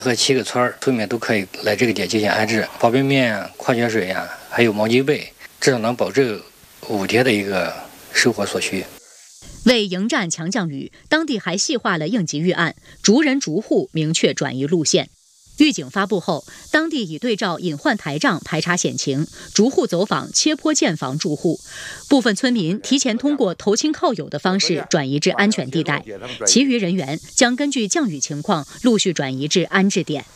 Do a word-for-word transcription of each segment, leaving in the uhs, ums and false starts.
和七个村儿村民都可以来这个点进行安置，方便面、矿泉水呀、啊，还有毛巾被，至少能保证五天的一个生活所需。 为迎战强降雨，当地还细化了应急预案，逐人逐户明确转移路线。预警发布后，当地已对照隐患台账排查险情，逐户走访切坡建房住户。部分村民提前通过投亲靠友的方式转移至安全地带，其余人员将根据降雨情况陆续转移至安置点。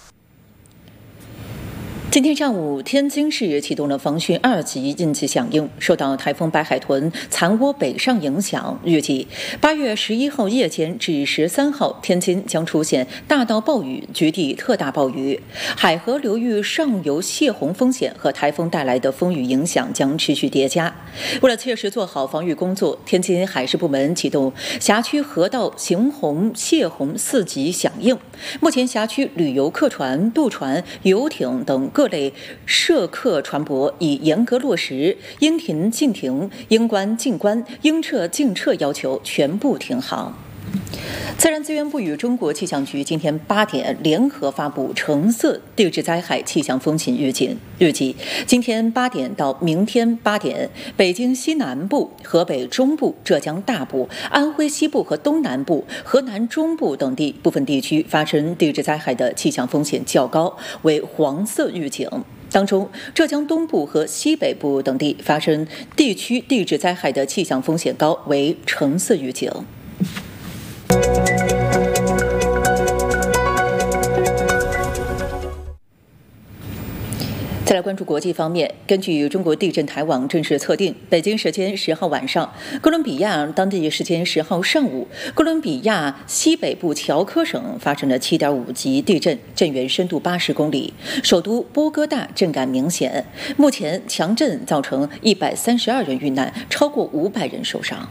今天上午，天津市启动了防汛二级应急响应。受到台风白海豚残涡北上影响，预计八月十一号夜间至十三号，天津将出现大到暴雨、局地特大暴雨。海河流域上游泄洪风险和台风带来的风雨影响将持续叠加。为了切实做好防御工作，天津海事部门启动辖区河道行洪、泄洪四级响应。目前，辖区旅游客船、渡船、游艇等各各类涉客船舶已严格落实应停尽停、应关尽关、应撤尽撤要求，全部停航。自然资源部与中国气象局今天八点联合发布橙色地质灾害气象风险预警，预计今天八点到明天八点，北京西南部、河北中部、浙江大部、安徽西部和东南部、河南中部等地部分地区发生地质灾害的气象风险较高，为黄色预警。当中，浙江东部和西北部等地发生地区地质灾害的气象风险高，为橙色预警。再来关注国际方面，根据中国地震台网正式测定，北京时间十号晚上，哥伦比亚当地时间十号上午，哥伦比亚西北部乔科省发生了七点五级地震，震源深度八十公里，首都波哥大震感明显。目前强震造成一百三十二人遇难，超过五百人受伤。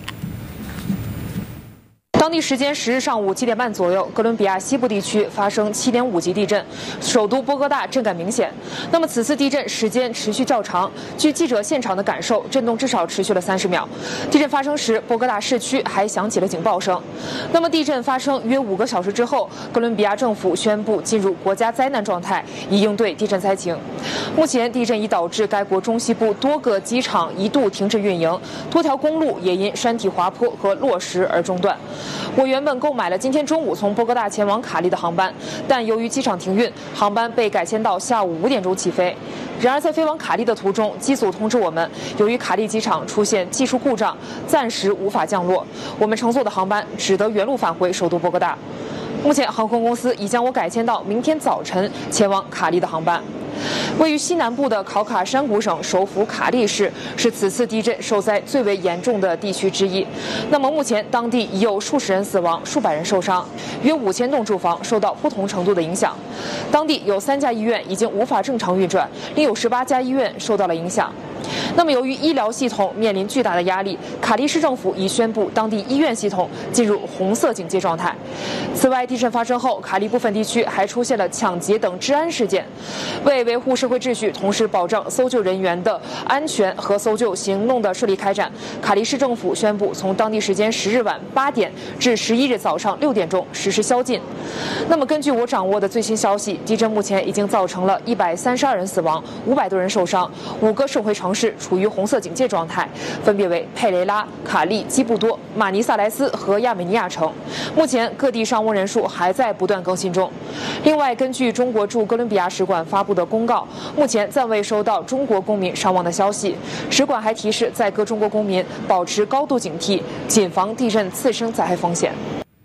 当地时间十日上午七点半左右，哥伦比亚西部地区发生七点五级地震，首都波哥大震感明显。那么此次地震时间持续较长，据记者现场的感受，震动至少持续了三十秒。地震发生时，波哥大市区还响起了警报声。那么地震发生约五个小时之后，哥伦比亚政府宣布进入国家灾难状态，以应对地震灾情。目前地震已导致该国中西部多个机场一度停止运营，多条公路也因山体滑坡和落石而中断。我原本购买了今天中午从波哥大前往卡利的航班，但由于机场停运，航班被改签到下午五点钟起飞。然而在飞往卡利的途中，机组通知我们，由于卡利机场出现技术故障，暂时无法降落，我们乘坐的航班只得原路返回首都波哥大。目前航空公司已将我改签到明天早晨前往卡利的航班。位于西南部的考卡山谷省首府卡利市是此次地震受灾最为严重的地区之一。那么目前当地已有数十人死亡，数百人受伤，约五千栋住房受到不同程度的影响。当地有三家医院已经无法正常运转，另有十八家医院受到了影响。那么由于医疗系统面临巨大的压力，卡利市政府已宣布当地医院系统进入红色警戒状态。此外，地震发生后，卡利部分地区还出现了抢劫等治安事件。为维护社会秩序，同时保障搜救人员的安全和搜救行动的顺利开展，卡利市政府宣布从当地时间十日晚八点至十一日早上六点钟实施宵禁。那么根据我掌握的最新消息，地震目前已经造成了一百三十二人死亡，五百多人受伤，五个受回城市处于红色警戒状态，分别为佩雷拉、卡利、基布多、马尼萨莱斯和亚美尼亚城。目前各地伤亡人数还在不断更新中。另外，根据中国驻哥伦比亚使馆发布的公告，目前暂未收到中国公民伤亡的消息。使馆还提示在各中国公民保持高度警惕，谨防地震次生灾害风险。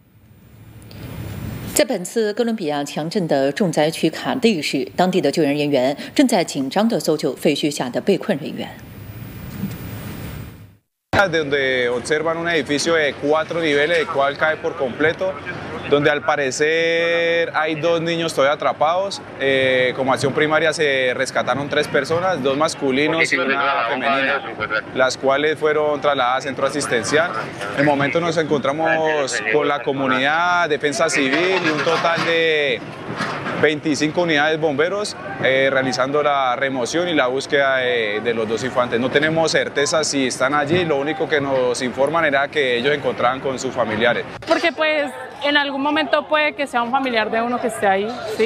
在本次哥伦比亚强震的重灾区卡利市，当地的救援人员正在紧张地搜救废墟下的被困人员。 Donde observan un edificio de cuatro niveles, el cual cae por completo, donde al parecer hay dos niños todavía atrapados. Eh, como acción primaria se rescataron tres personas, dos masculinos y una femenina, las cuales fueron trasladadas al centro asistencial. En el momento nos encontramos con la comunidad, defensa civil y un total de veinticinco unidades bomberos eh, realizando la remoción y la búsqueda de, de los dos infantes. No tenemos certeza si están allí, lo único que nos informan era que ellos se encontraban con sus familiares. Porque pues en algún momento puede que sea un familiar de uno que esté ahí, ¿sí?